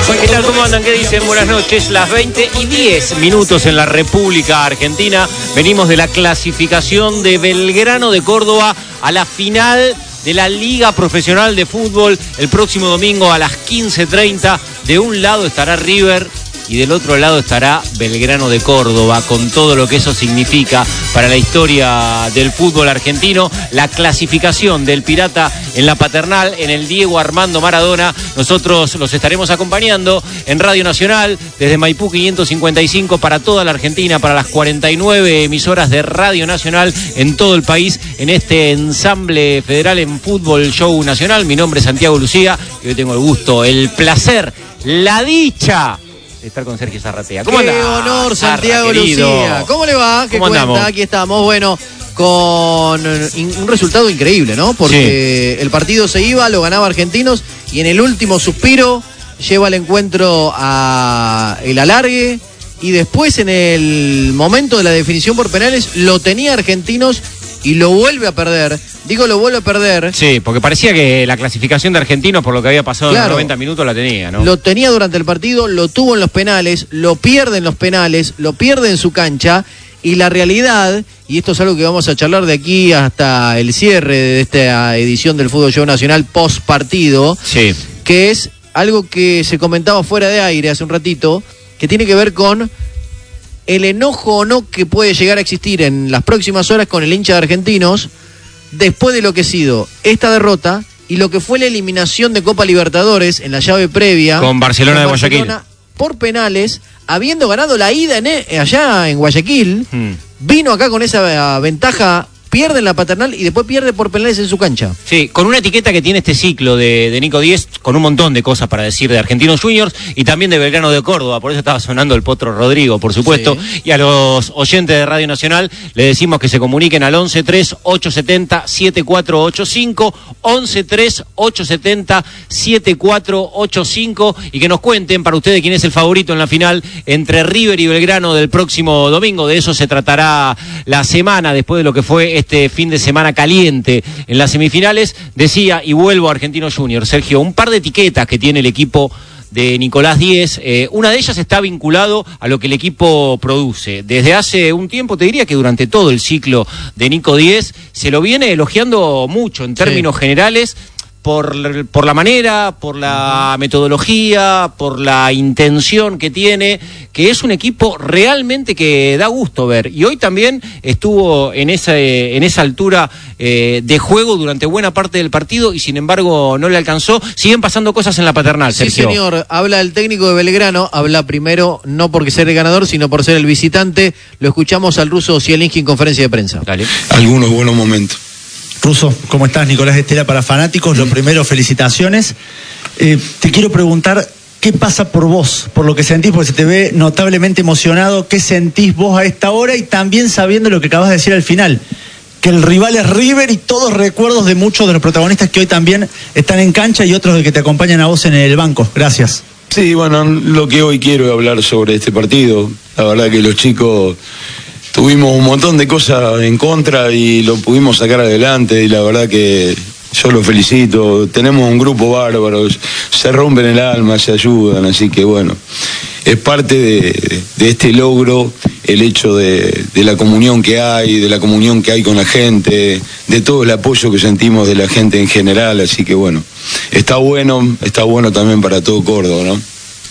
¿Qué tal? ¿Cómo andan? ¿Qué dicen? Buenas noches. Las 20:10 en la República Argentina. Venimos de la clasificación de Belgrano de Córdoba a la final de la Liga Profesional de Fútbol. El próximo domingo a las 15:30. De un lado estará River y del otro lado estará Belgrano de Córdoba, con todo lo que eso significa para la historia del fútbol argentino. La clasificación del Pirata en la Paternal, en el Diego Armando Maradona. Nosotros los estaremos acompañando en Radio Nacional desde Maipú 555 para toda la Argentina, para las 49 emisoras de Radio Nacional en todo el país, en este ensamble federal en Fútbol Show Nacional. Mi nombre es Santiago Lucía y hoy tengo el gusto, el placer, la dicha de estar con Sergio Zarratea. ¿Cómo anda? Qué honor, Santiago Lucía. ¿Cómo le va? ¿Qué cuenta? Andamos? Aquí estamos. Bueno, con un resultado increíble, ¿no? Porque el partido se iba, lo ganaba Argentinos y en el último suspiro lleva el encuentro a el alargue y después en el momento de la definición por penales lo tenía Argentinos y lo vuelve a perder. Digo, lo vuelve a perder. Sí, porque parecía que la clasificación de Argentinos, por lo que había pasado en los 90 minutos, la tenía, ¿no? Lo tenía durante el partido, lo tuvo en los penales, lo pierde en los penales, lo pierde en su cancha. Y la realidad, y esto es algo que vamos a charlar de aquí hasta el cierre de esta edición del Fútbol Show Nacional post partido, sí, que es algo que se comentaba fuera de aire hace un ratito, que tiene que ver con el enojo o no que puede llegar a existir en las próximas horas con el hincha de Argentinos después de lo que ha sido esta derrota y lo que fue la eliminación de Copa Libertadores en la llave previa con Barcelona de Guayaquil por penales, habiendo ganado la ida allá en Guayaquil. Vino acá con esa ventaja, pierde en la Paternal y después pierde por penales en su cancha. Sí, con una etiqueta que tiene este ciclo de Nico Díez, con un montón de cosas para decir de Argentinos Juniors y también de Belgrano de Córdoba. Por eso estaba sonando el Potro Rodrigo, por supuesto. Sí. Y a los oyentes de Radio Nacional le decimos que se comuniquen al 11-3-870-7485, 11-3-870-7485 y que nos cuenten para ustedes quién es el favorito en la final entre River y Belgrano del próximo domingo. De eso se tratará la semana después de lo que fue este fin de semana caliente en las semifinales. Decía, y vuelvo a Argentinos Juniors, Sergio, un par de etiquetas que tiene el equipo de Nicolás Díez. Una de ellas está vinculado a lo que el equipo produce. Desde hace un tiempo, te diría que durante todo el ciclo de Nico Díez, se lo viene elogiando mucho en términos generales, por la manera, por la metodología, por la intención que tiene, que es un equipo realmente que da gusto ver. Y hoy también estuvo en esa altura de juego durante buena parte del partido y sin embargo no le alcanzó. Siguen pasando cosas en la Paternal, Sergio. Sí, señor. Habla el técnico de Belgrano, habla primero no porque ser el ganador, sino por ser el visitante. Lo escuchamos al ruso Zielinski en conferencia de prensa. Dale. Algunos buenos momentos. Ruso, ¿cómo estás? Nicolás Estela para Fanáticos. Lo primero, felicitaciones. Te quiero preguntar, ¿qué pasa por vos? Por lo que sentís, porque se te ve notablemente emocionado. ¿Qué sentís vos a esta hora? Y también sabiendo lo que acabas de decir al final, que el rival es River y todos recuerdos de muchos de los protagonistas que hoy también están en cancha y otros de que te acompañan a vos en el banco. Gracias. Sí, bueno, lo que hoy quiero es hablar sobre este partido. La verdad que los chicos tuvimos un montón de cosas en contra y lo pudimos sacar adelante y la verdad que yo los felicito. Tenemos un grupo bárbaro, se rompen el alma, se ayudan, así que bueno, es parte de este logro el hecho de la comunión que hay, de la comunión que hay con la gente, de todo el apoyo que sentimos de la gente en general, así que bueno, está bueno también para todo Córdoba, ¿no?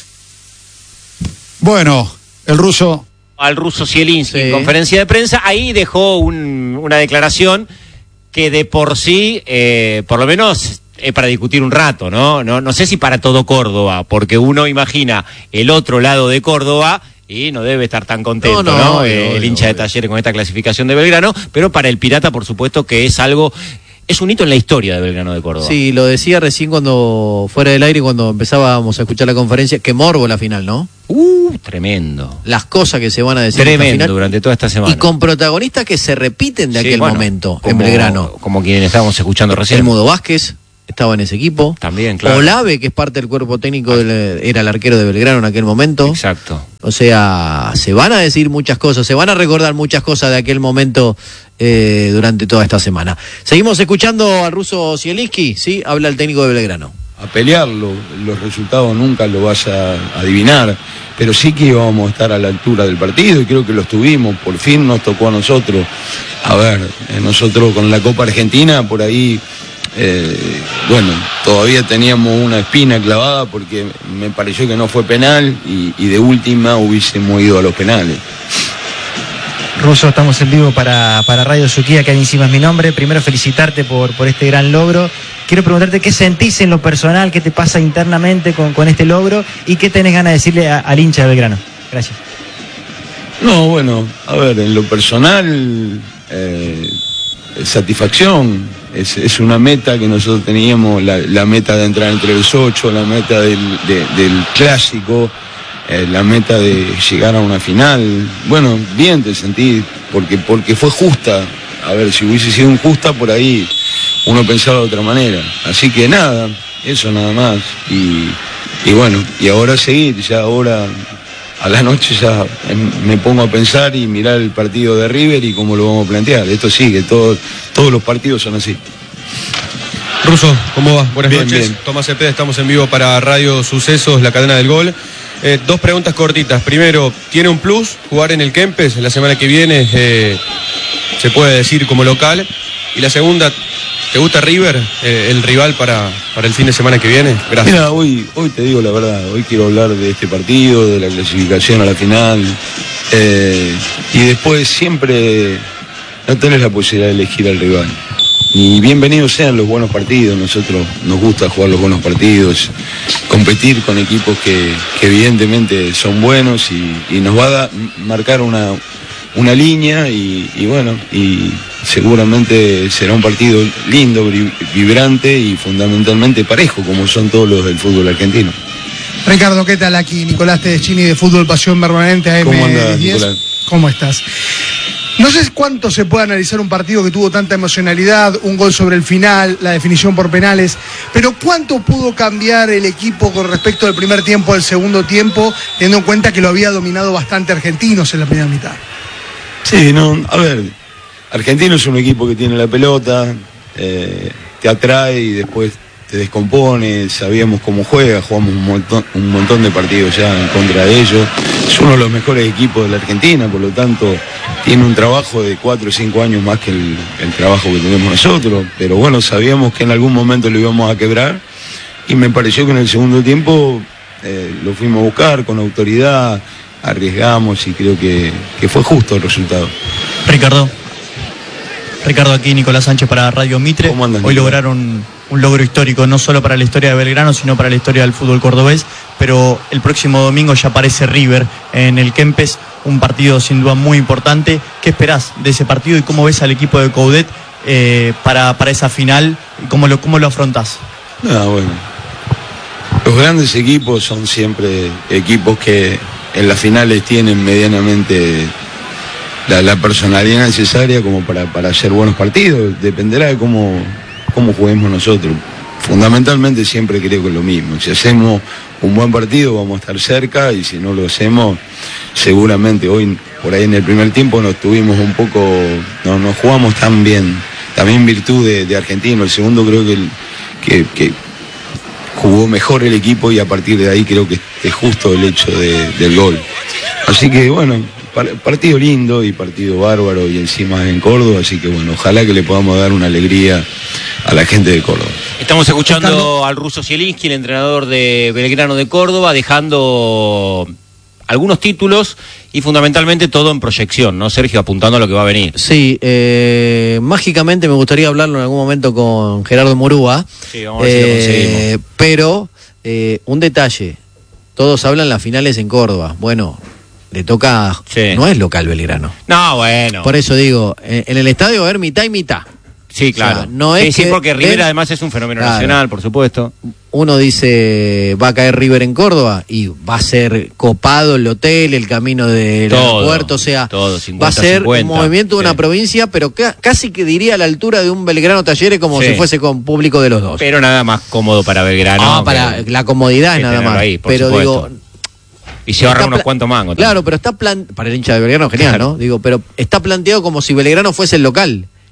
Bueno, el ruso... Al ruso Zielinski en conferencia de prensa, ahí dejó una declaración que de por sí, por lo menos es para discutir un rato, ¿no? No sé si para todo Córdoba, porque uno imagina el otro lado de Córdoba y no debe estar tan contento, el hincha de Talleres con esta clasificación de Belgrano, pero para el Pirata, por supuesto, que es un hito en la historia de Belgrano de Córdoba. Sí, lo decía recién cuando fuera del aire, cuando empezábamos a escuchar la conferencia, que morbo la final, ¿no? Tremendo. Las cosas que se van a decir tremendo en la final, durante toda esta semana. Y con protagonistas que se repiten de aquel momento en Belgrano. Como quien estábamos escuchando recién. El Mudo Vázquez estaba en ese equipo. También, claro. Olave, que es parte del cuerpo técnico, era el arquero de Belgrano en aquel momento. Exacto. O sea, se van a decir muchas cosas, se van a recordar muchas cosas de aquel momento durante toda esta semana. Seguimos escuchando al ruso Zielinski, ¿sí? Habla el técnico de Belgrano. a pelearlo, los resultados nunca lo vas a adivinar, pero sí que íbamos a estar a la altura del partido y creo que lo estuvimos, por fin nos tocó a nosotros. A ver, nosotros con la Copa Argentina por ahí, bueno, todavía teníamos una espina clavada porque me pareció que no fue penal y de última hubiésemos ido a los penales. Russo, estamos en vivo para Radio Suquía, que ahí encima es mi nombre. Primero felicitarte por este gran logro. Quiero preguntarte qué sentís en lo personal, qué te pasa internamente con este logro y qué tenés ganas de decirle al hincha de Belgrano. Gracias. No, bueno, a ver, en lo personal, satisfacción. Es una meta que nosotros teníamos, la meta de entrar entre los 8, la meta del clásico. La meta de llegar a una final. Bueno, bien te sentí, porque fue justa. A ver, si hubiese sido injusta, por ahí uno pensaba de otra manera. Así que nada, eso nada más. Y bueno, y ahora seguir, ya ahora a la noche ya me pongo a pensar y mirar el partido de River y cómo lo vamos a plantear. Esto sigue, todos los partidos son así. Russo, ¿cómo va? Buenas bien, noches. bien. Tomás Cepeda, estamos en vivo para Radio Sucesos, la cadena del gol. Dos preguntas cortitas. Primero, ¿tiene un plus jugar en el Kempes la semana que viene? Se puede decir como local. Y la segunda, ¿te gusta River, el rival para el fin de semana que viene? Gracias. Mira, hoy te digo la verdad, hoy quiero hablar de este partido, de la clasificación a la final. Y después siempre no tenés la posibilidad de elegir al rival. Y bienvenidos sean los buenos partidos, nosotros nos gusta jugar los buenos partidos, competir con equipos que evidentemente son buenos y nos va a marcar una línea y bueno, y seguramente será un partido lindo, vibrante y fundamentalmente parejo, como son todos los del fútbol argentino. Ricardo, ¿qué tal? Aquí Nicolás Tedeschini de Fútbol Pasión Permanente AM10. ¿Cómo andás, Nicolás? ¿Cómo estás? No sé cuánto se puede analizar un partido que tuvo tanta emocionalidad, un gol sobre el final, la definición por penales, pero ¿cuánto pudo cambiar el equipo con respecto del primer tiempo al segundo tiempo, teniendo en cuenta que lo había dominado bastante Argentinos en la primera mitad? Sí, no, a ver, Argentino es un equipo que tiene la pelota, te atrae y después te descompone, sabíamos cómo juega, jugamos un montón de partidos ya en contra de ellos. Es uno de los mejores equipos de la Argentina, por lo tanto tiene un trabajo de 4 o 5 años más que el trabajo que tenemos nosotros, pero bueno, sabíamos que en algún momento lo íbamos a quebrar y me pareció que en el segundo tiempo lo fuimos a buscar con autoridad, arriesgamos y creo que fue justo el resultado. Ricardo, aquí Nicolás Sánchez para Radio Mitre. ¿Cómo andas, Hoy Nicolás? lograron un logro histórico, no solo para la historia de Belgrano, sino para la historia del fútbol cordobés, pero el próximo domingo ya aparece River en el Kempes, un partido sin duda muy importante. ¿Qué esperás de ese partido y cómo ves al equipo de Coudet para esa final y cómo lo afrontás? Bueno, los grandes equipos son siempre equipos que en las finales tienen medianamente la personalidad necesaria como para hacer buenos partidos. Dependerá de cómo juguemos nosotros. Fundamentalmente siempre creo que es lo mismo. Si hacemos un buen partido vamos a estar cerca y si no lo hacemos, seguramente hoy por ahí en el primer tiempo nos tuvimos un poco, no nos jugamos tan bien, también en virtud de Argentino. El segundo creo que jugó mejor el equipo y a partir de ahí creo que es justo el hecho del gol. Así que bueno, partido lindo y partido bárbaro y encima en Córdoba, así que bueno, ojalá que le podamos dar una alegría a la gente de Córdoba. Estamos escuchando al ruso Zielinski, el entrenador de Belgrano de Córdoba, dejando algunos títulos y fundamentalmente todo en proyección, ¿no, Sergio? Apuntando a lo que va a venir. Sí, mágicamente me gustaría hablarlo en algún momento con Gerardo Murúa. Sí, vamos a ver si lo conseguimos. Pero, un detalle, todos hablan las finales en Córdoba. Bueno, le toca, Sí. No es local Belgrano. No, bueno. Por eso digo, en el estadio va a haber mitad y mitad. Sí, claro. O sea, no es sí, que porque River ven- además es un fenómeno Claro. nacional, por supuesto. Uno dice, va a caer River en Córdoba y va a ser copado el hotel, el camino del Todo, aeropuerto, o sea, todo, va a ser 50-50, un movimiento de una sí. provincia, pero casi que diría a la altura de un Belgrano Talleres como Sí. si fuese con público de los dos. Pero nada más cómodo para Belgrano. Para que- la comodidad que es nada tenerlo más. ahí, por pero supuesto. digo, Y se ahorra está unos pla- cuantos mangos. claro, pero está para el hincha de Belgrano genial, Claro. ¿no? Digo, pero está planteado como si Belgrano fuese el local.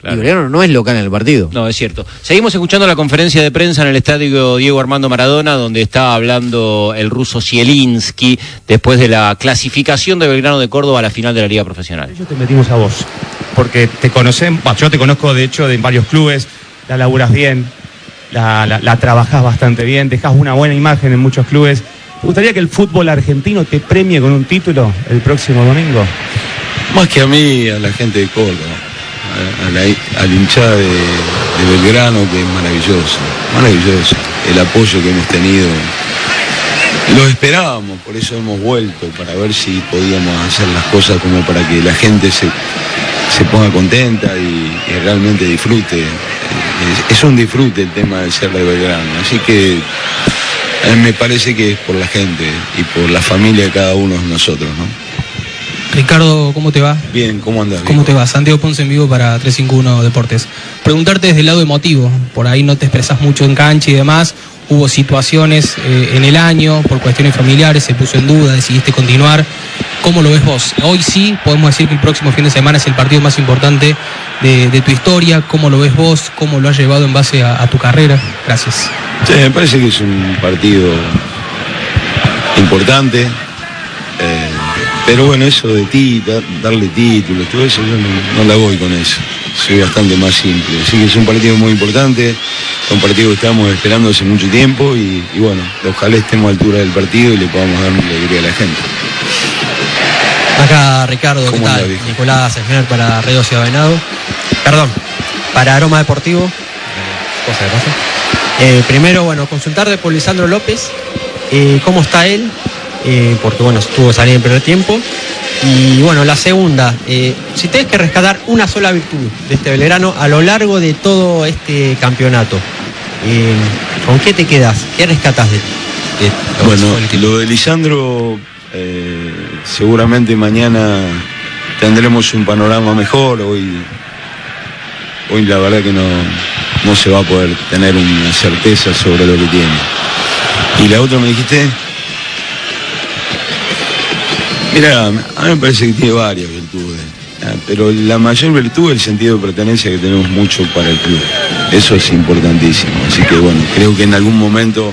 Claro. Y Belgrano no es local en el partido. No, es cierto. Seguimos escuchando la conferencia de prensa en el estadio Diego Armando Maradona, donde está hablando el ruso Zielinski después de la clasificación de Belgrano de Córdoba a la final de la Liga Profesional. Ellos te metimos a vos, porque te conocen, yo te conozco de hecho de varios clubes, la laburás bien, la trabajás bastante bien, dejás una buena imagen en muchos clubes. ¿Te gustaría que el fútbol argentino te premie con un título el próximo domingo? Más que a mí, a la gente de Córdoba, a la hinchada de Belgrano, que es maravilloso, el apoyo que hemos tenido. Lo esperábamos, por eso hemos vuelto, para ver si podíamos hacer las cosas como para que la gente se ponga contenta y realmente disfrute. Es un disfrute el tema de ser de Belgrano, así que me parece que es por la gente y por la familia de cada uno de nosotros, ¿no? Ricardo, ¿cómo te va? Bien, ¿cómo andás? ¿Cómo te va? Santiago Ponce en vivo para 351 Deportes. Preguntarte desde el lado emotivo, por ahí no te expresás mucho en cancha y demás, hubo situaciones en el año, por cuestiones familiares, se puso en duda, decidiste continuar. ¿Cómo lo ves vos? Hoy sí, podemos decir que el próximo fin de semana es el partido más importante de tu historia. ¿Cómo lo ves vos? ¿Cómo lo has llevado en base a tu carrera? Gracias. Sí, me parece que es un partido importante. Pero bueno, eso de darle títulos, todo eso, yo no la voy con eso. Soy bastante más simple. Así que es un partido muy importante, es un partido que estamos esperando hace mucho tiempo y bueno, ojalá estemos a altura del partido y le podamos dar una alegría a la gente. Acá Ricardo, ¿qué tal? Nicolás Esmer para Radio Ciudad Venado. Perdón, para Aroma Deportivo. Cosa de paso. Primero, bueno, consultarte por Lisandro López. ¿Cómo está él? Porque bueno, estuvo saliendo en el primer tiempo. Y bueno, la segunda, si tenés que rescatar una sola virtud de este Belgrano a lo largo de todo este campeonato, ¿con qué te quedás? ¿Qué rescatás de Bueno, lo de Lisandro, seguramente mañana tendremos un panorama mejor. Hoy la verdad que no se va a poder tener una certeza sobre lo que tiene. ¿Y la otra me dijiste? Mira, a mí me parece que tiene varias virtudes, pero la mayor virtud es el sentido de pertenencia que tenemos mucho para el club. Eso es importantísimo. Así que bueno, creo que en algún momento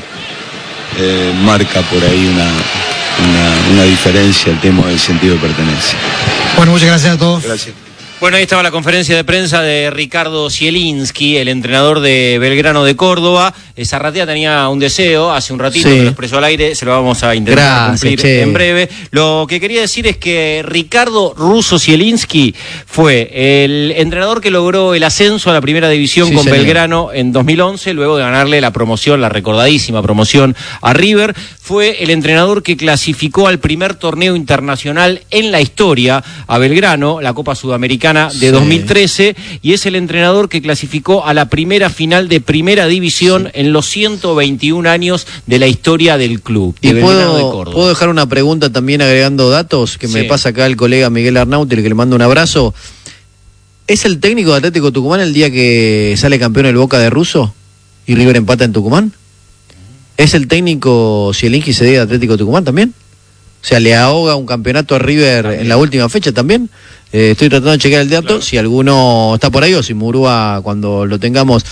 marca por ahí una diferencia el tema del sentido de pertenencia. Bueno, muchas gracias a todos. Gracias. Bueno, ahí estaba la conferencia de prensa de Ricardo Zielinski, el entrenador de Belgrano de Córdoba. Zarratea tenía un deseo hace un ratito, que lo expresó al aire, se lo vamos a intentar cumplir en breve. Lo que quería decir es que Ricardo Russo Zielinski fue el entrenador que logró el ascenso a la primera división con Belgrano en 2011, luego de ganarle la promoción, la recordadísima promoción a River. Fue el entrenador que clasificó al primer torneo internacional en la historia a Belgrano, la Copa Sudamericana de 2013, y es el entrenador que clasificó a la primera final de primera división en los 121 años de la historia del club. Y puedo dejar una pregunta también agregando datos que me pasa acá el colega Miguel Arnauti, que le mando un abrazo. ¿Es el técnico de Atlético Tucumán el día que sale campeón el Boca de Russo y River empata en Tucumán? ¿Es el técnico Zielinski ese día de Atlético Tucumán también? O sea, ¿le ahoga un campeonato a River en la última fecha también? Estoy tratando de chequear el dato, si alguno está por ahí o si Murúa cuando lo tengamos.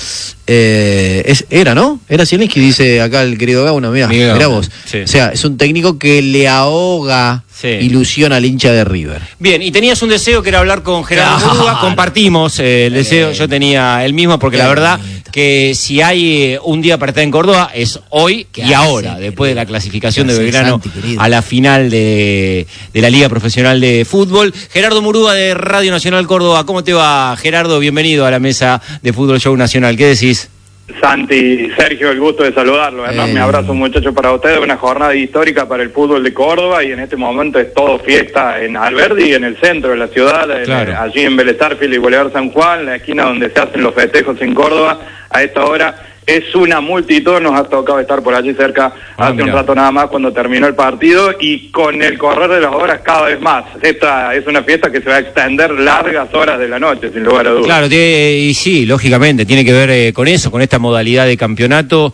¿No? Era Zielinski, dice acá el querido Gauna, mirá vos. Sí. O sea, es un técnico que le ahoga ilusión al hincha de River. Bien, y tenías un deseo que era hablar con Gerardo Murúa, compartimos el deseo, yo tenía el mismo, porque la verdad que si hay un día para estar en Córdoba es hoy y ahora, después de la clasificación de Belgrano a la final de la Liga Profesional de Fútbol. Gerardo Murúa de Radio Nacional Córdoba, ¿cómo te va, Gerardo? Bienvenido a la mesa de Fútbol Show Nacional, ¿qué decís? Santi, Sergio, el gusto de saludarlo. Me abrazo, muchachos, para ustedes. Una jornada histórica para el fútbol de Córdoba y en este momento es todo fiesta en Alberdi, en el centro de la ciudad, allí en Vélez Arfield y Boulevard San Juan, la esquina donde se hacen los festejos en Córdoba. A esta hora es una multitud. Nos ha tocado estar por allí cerca hace un rato nada más cuando terminó el partido, y con el correr de las horas cada vez más. Esta es una fiesta que se va a extender largas horas de la noche, sin lugar a dudas. Claro, y sí, lógicamente, tiene que ver con eso, con esta modalidad de campeonato.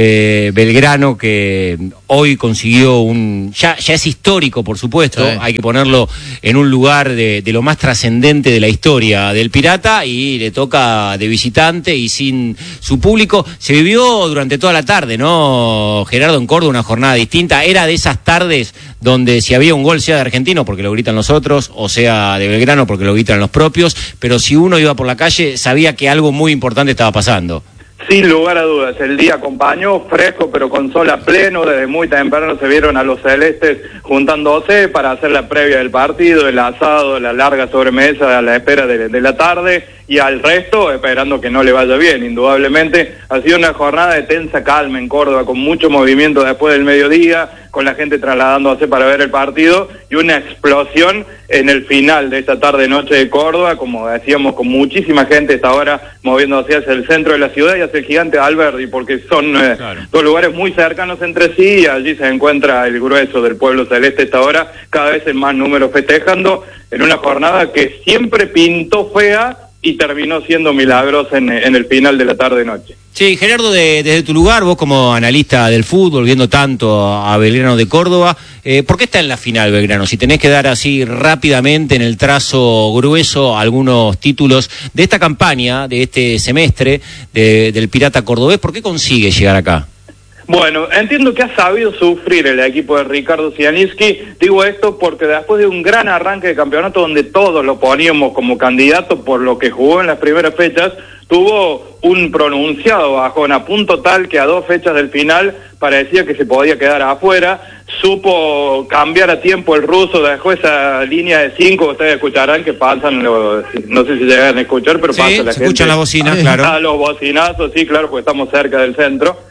Belgrano, que hoy consiguió ya es histórico, por supuesto, sí. Hay que ponerlo en un lugar de lo más trascendente de la historia del Pirata, y le toca de visitante y sin su público. Se vivió durante toda la tarde, ¿no, Gerardo, en Córdoba, una jornada distinta? Era de esas tardes donde si había un gol, sea de Argentino porque lo gritan los otros, o sea de Belgrano porque lo gritan los propios, pero si uno iba por la calle sabía que algo muy importante estaba pasando. Sin lugar a dudas, el día acompañó fresco pero con sol a pleno. Desde muy temprano se vieron a los celestes juntándose para hacer la previa del partido, el asado, la larga sobremesa a la espera de la tarde, y al resto esperando que no le vaya bien. Indudablemente ha sido una jornada de tensa calma en Córdoba, con mucho movimiento después del mediodía, con la gente trasladándose para ver el partido, y una explosión en el final de esta tarde-noche de Córdoba, como decíamos, con muchísima gente esta hora moviéndose hacia el centro de la ciudad y hacia el gigante Alberdi, porque son dos lugares muy cercanos entre sí, y allí se encuentra el grueso del pueblo celeste esta hora, cada vez en más número festejando, en una jornada que siempre pintó fea y terminó siendo milagrosa en el final de la tarde-noche. Sí, Gerardo, desde tu lugar, vos como analista del fútbol, viendo tanto a Belgrano de Córdoba, ¿por qué está en la final Belgrano? Si tenés que dar así rápidamente en el trazo grueso algunos títulos de esta campaña, de este semestre del Pirata cordobés, ¿por qué consigue llegar acá? Bueno, entiendo que ha sabido sufrir el equipo de Ricardo Sianiski. Digo esto porque después de un gran arranque de campeonato donde todos lo poníamos como candidato por lo que jugó en las primeras fechas, tuvo un pronunciado bajón, a punto tal que a 2 fechas del final parecía que se podía quedar afuera. Supo cambiar a tiempo el ruso, dejó esa línea de 5, ustedes escucharán que pasan, no sé si llegan a escuchar, pero sí, pasa la gente. Sí, se escuchan las bocinas, claro. A los bocinazos, sí, claro, porque estamos cerca del centro.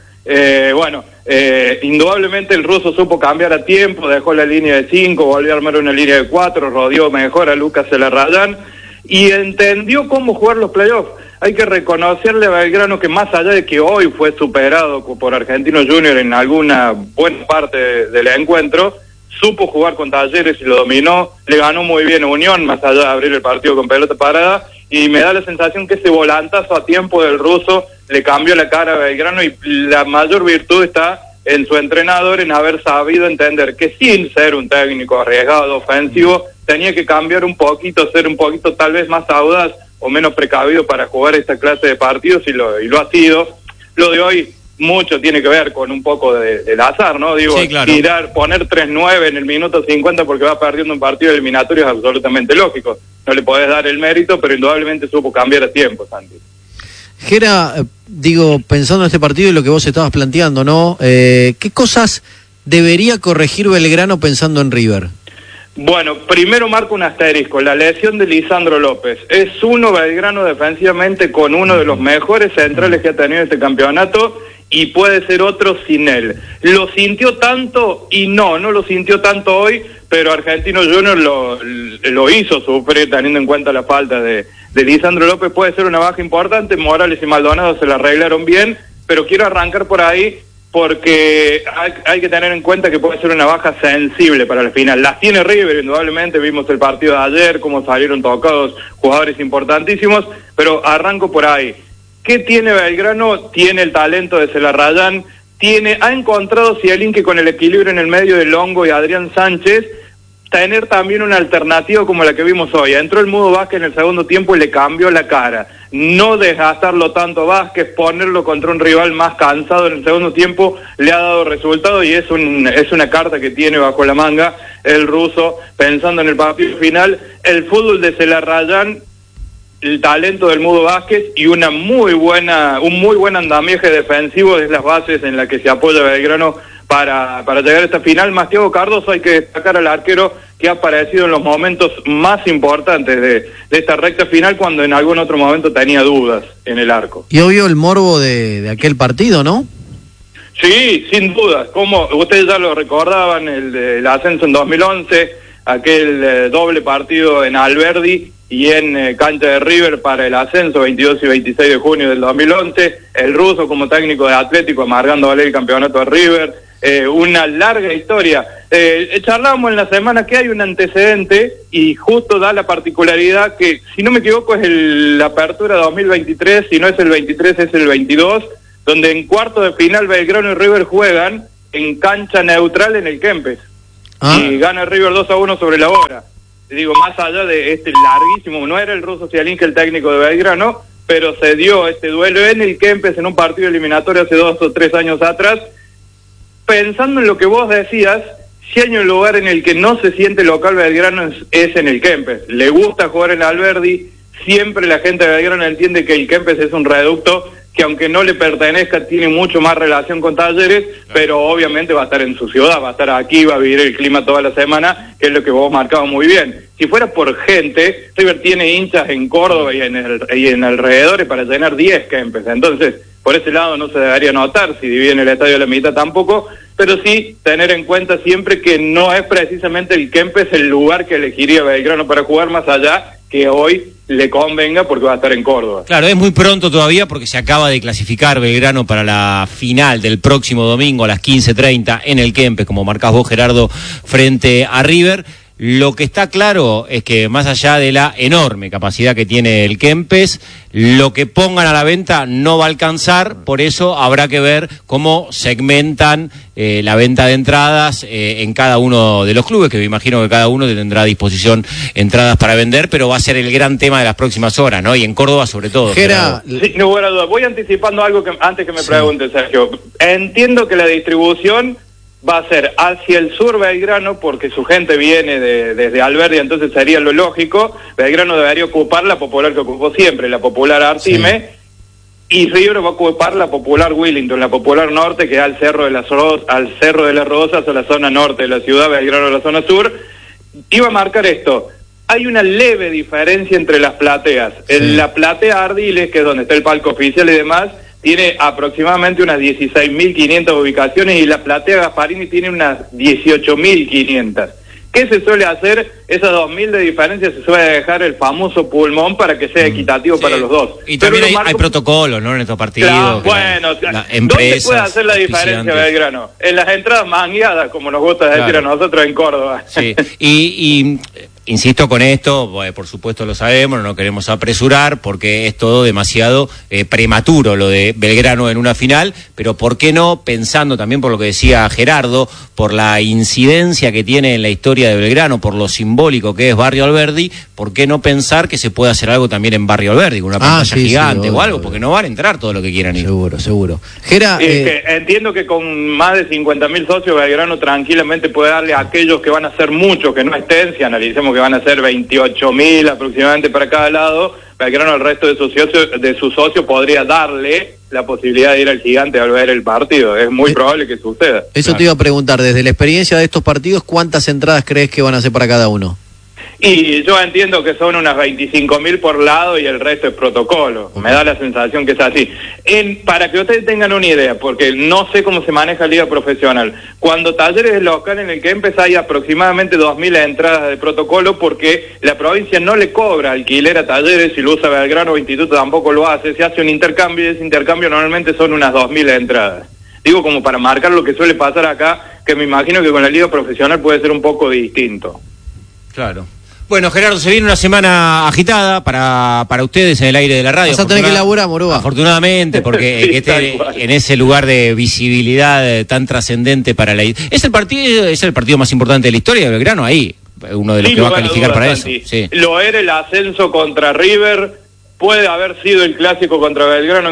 Indudablemente el ruso supo cambiar a tiempo, dejó la línea de 5, volvió a armar una línea de 4, rodeó mejor a Lucas Celarrayán y entendió cómo jugar los playoffs. Hay que reconocerle a Belgrano que más allá de que hoy fue superado por Argentinos Juniors en alguna buena parte del encuentro, supo jugar con Talleres y lo dominó, le ganó muy bien a Unión, más allá de abrir el partido con pelota parada, y me da la sensación que ese volantazo a tiempo del ruso le cambió la cara a Belgrano, y la mayor virtud está en su entrenador, en haber sabido entender que sin ser un técnico arriesgado ofensivo, tenía que cambiar un poquito, ser un poquito tal vez más audaz o menos precavido para jugar esta clase de partidos, y lo ha sido. Lo de hoy mucho tiene que ver con un poco del azar, ¿no? Digo, sí, claro. Poner 3-9 en el minuto 50 porque va perdiendo un partido eliminatorio es absolutamente lógico. No le podés dar el mérito, pero indudablemente supo cambiar a tiempo, Santi. Gera, pensando en este partido y lo que vos estabas planteando, ¿no? ¿Qué cosas debería corregir Belgrano pensando en River? Bueno, primero marco un asterisco, la lesión de Lisandro López. Es Belgrano defensivamente con uno de los mejores centrales que ha tenido este campeonato, y puede ser otro sin él. Lo sintió tanto y no lo sintió tanto hoy, pero Argentinos Juniors lo hizo sufrir teniendo en cuenta la falta de Lisandro López. Puede ser una baja importante, Morales y Maldonado se la arreglaron bien, pero quiero arrancar por ahí porque hay que tener en cuenta que puede ser una baja sensible para la final. Las tiene River, indudablemente, vimos el partido de ayer, cómo salieron tocados jugadores importantísimos, pero arranco por ahí. ¿Qué tiene Belgrano? Tiene el talento de Celarrayán, ha encontrado Zielinski con el equilibrio en el medio de Longo y Adrián Sánchez, tener también una alternativa como la que vimos hoy. Entró el Mudo Vázquez en el segundo tiempo y le cambió la cara. No desgastarlo tanto Vázquez, ponerlo contra un rival más cansado en el segundo tiempo, le ha dado resultado, y es una carta que tiene bajo la manga el ruso, pensando en el partido final. El fútbol de Celarrayán, el talento del Mudo Vázquez y un muy buen andamiaje defensivo es las bases en las que se apoya Belgrano para llegar a esta final. Más Thiago Cardoso, hay que destacar al arquero que ha aparecido en los momentos más importantes de esta recta final, cuando en algún otro momento tenía dudas en el arco. Y obvio el morbo de aquel partido, ¿no? Sí, sin duda. Como ustedes ya lo recordaban, el ascenso en 2011, aquel doble partido en Alberdi y en cancha de River para el ascenso, 22 y 26 de junio del 2011, el ruso como técnico de Atlético amargando el campeonato a River, una larga historia. Charlábamos en la semana que hay un antecedente y justo da la particularidad que, si no me equivoco, es la apertura 2023, si no es el 23 es el 22, donde en cuarto de final Belgrano y River juegan en cancha neutral en el Kempes. Y gana River 2-1 sobre la hora. Digo, más allá de este larguísimo, no era el ruso Cialinski el técnico de Belgrano, pero se dio este duelo en el Kempes en un partido eliminatorio hace 2 o 3 años atrás. Pensando en lo que vos decías, si hay un lugar en el que no se siente local Belgrano es en el Kempes. Le gusta jugar en Alberdi, siempre la gente de Belgrano entiende que el Kempes es un reducto que aunque no le pertenezca tiene mucho más relación con Talleres, pero obviamente va a estar en su ciudad, va a estar aquí, va a vivir el clima toda la semana, que es lo que vos marcabas muy bien. Si fuera por gente, River tiene hinchas en Córdoba y en alrededores para llenar 10 Kempes, entonces por ese lado no se debería notar, si dividen el estadio a la mitad tampoco, pero sí tener en cuenta siempre que no es precisamente el Kempes el lugar que elegiría Belgrano para jugar, más allá que hoy le convenga porque va a estar en Córdoba. Claro, es muy pronto todavía porque se acaba de clasificar Belgrano para la final del próximo domingo a las 15:30 en el Kempes, como marcás vos, Gerardo, frente a River. Lo que está claro es que más allá de la enorme capacidad que tiene el Kempes, lo que pongan a la venta no va a alcanzar, por eso habrá que ver cómo segmentan la venta de entradas en cada uno de los clubes, que me imagino que cada uno tendrá a disposición entradas para vender, pero va a ser el gran tema de las próximas horas, ¿no? Y en Córdoba sobre todo. Gera, sí, no hubiera duda. Voy anticipando algo que antes que me pregunte, Sergio. Entiendo que la distribución va a ser hacia el sur Belgrano, porque su gente viene desde Alberdi, entonces sería lo lógico. Belgrano debería ocupar la popular que ocupó siempre, la popular Artime, y River va a ocupar la popular Willington, la popular norte, que da al Cerro de las Rosas, a la zona norte de la ciudad, Belgrano a la zona sur. Iba a marcar esto. Hay una leve diferencia entre las plateas. En la platea Ardiles, que es donde está el palco oficial y demás, tiene aproximadamente unas 16.500 ubicaciones y la platea Gasparini tiene unas 18.500. ¿Qué se suele hacer? Esas 2.000 de diferencia se suele dejar el famoso pulmón para que sea equitativo para los dos. Y también hay protocolos, ¿no? En estos partidos. Claro, bueno, ¿dónde puede hacer la diferencia Belgrano? En las entradas mangueadas, como nos gusta decir a nosotros en Córdoba. Sí, y insisto con esto, por supuesto lo sabemos, no queremos apresurar porque es todo demasiado prematuro lo de Belgrano en una final, pero ¿por qué no? Pensando también por lo que decía Gerardo, por la incidencia que tiene en la historia de Belgrano, por lo simbólico que es Barrio Alberdi, ¿por qué no pensar que se puede hacer algo también en Barrio Alberdi, con una pantalla gigante o algo? Porque no van a entrar todo lo que quieran ir. Seguro. Gera, que entiendo que con más de 50.000 socios Belgrano tranquilamente puede darle a aquellos que van a ser muchos, que no estén, si analicemos que van a ser 28.000 aproximadamente para cada lado, Belgrano al resto de sus socios podría darle la posibilidad de ir al Gigante a ver el partido. Es muy probable que suceda. Eso te iba a preguntar, desde la experiencia de estos partidos, ¿cuántas entradas crees que van a ser para cada uno? Y yo entiendo que son unas 25.000 por lado y el resto es protocolo. Me da la sensación que es así. Para que ustedes tengan una idea, porque no sé cómo se maneja la liga profesional, cuando Talleres es local en el que hay aproximadamente 2.000 entradas de protocolo, porque la provincia no le cobra alquiler a Talleres, si lo usa Belgrano o Instituto tampoco lo hace, se hace un intercambio y ese intercambio normalmente son unas 2.000 entradas. Digo como para marcar lo que suele pasar acá, que me imagino que con la liga profesional puede ser un poco distinto. Claro. Bueno, Gerardo, se viene una semana agitada para ustedes en el aire de la radio. Vas a tener que elaborar, Moroba. Afortunadamente, porque sí, esté en ese lugar de visibilidad tan trascendente para la... Es el partido más importante de la historia de Belgrano, ahí, uno de los que va a calificar para eso. Sí. Lo era el ascenso contra River, puede haber sido el clásico contra Belgrano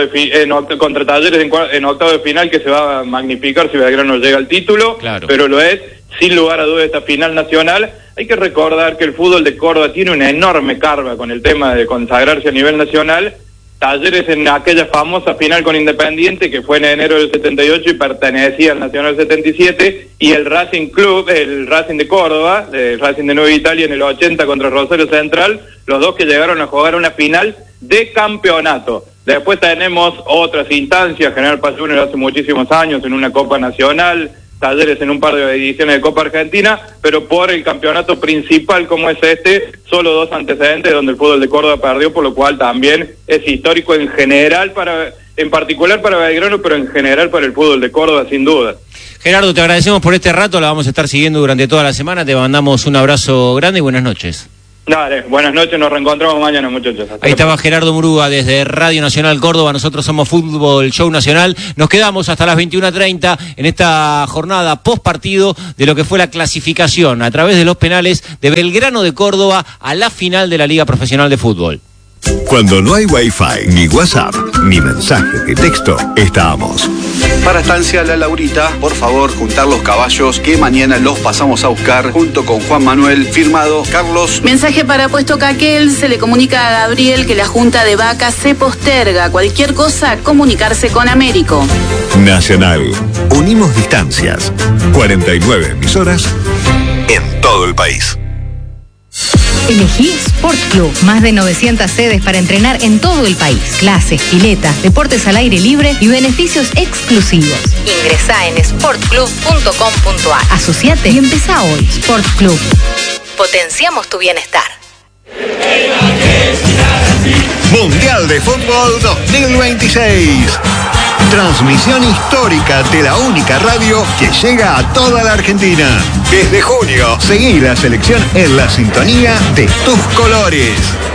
contra Talleres en octavo de final, que se va a magnificar si Belgrano llega al título, pero lo es, sin lugar a dudas, esta final nacional. Hay que recordar que el fútbol de Córdoba tiene una enorme carga con el tema de consagrarse a nivel nacional. Talleres en aquella famosa final con Independiente, que fue en enero del 78 y pertenecía al Nacional 77, y el Racing Club, el Racing de Córdoba, el Racing de Nueva Italia en el 80 contra Rosario Central, los dos que llegaron a jugar una final de campeonato. Después tenemos otras instancias, General Paz Junior hace muchísimos años en una Copa Nacional, Talleres en un par de ediciones de Copa Argentina, pero por el campeonato principal como es solo 2 antecedentes donde el fútbol de Córdoba perdió, por lo cual también es histórico en general, en particular para Belgrano, pero en general para el fútbol de Córdoba, sin duda. Gerardo, te agradecemos por este rato, la vamos a estar siguiendo durante toda la semana, te mandamos un abrazo grande y buenas noches. Dale, buenas noches, nos reencontramos mañana, muchachos. Ahí estaba Gerardo Murúa desde Radio Nacional Córdoba. Nosotros somos Fútbol Show Nacional. Nos quedamos hasta las 21:30 en esta jornada post partido de lo que fue la clasificación a través de los penales de Belgrano de Córdoba a la final de la Liga Profesional de Fútbol. Cuando no hay Wi-Fi, ni WhatsApp, ni mensaje de texto, estamos. Para Estancia La Laurita, por favor, juntar los caballos que mañana los pasamos a buscar junto con Juan Manuel, firmado Carlos. Mensaje para Puesto Caquel, se le comunica a Gabriel que la junta de vacas se posterga. Cualquier cosa, comunicarse con Américo. Nacional, unimos distancias. 49 emisoras en todo el país. Elegí Sport Club, más de 900 sedes para entrenar en todo el país. Clases, piletas, deportes al aire libre y beneficios exclusivos. Ingresá en sportclub.com.ar. Asociate y empezá hoy. Sport Club. Potenciamos tu bienestar. Mundial de Fútbol 2026. Transmisión histórica de la única radio que llega a toda la Argentina. Desde junio, seguí la selección en la sintonía de tus colores.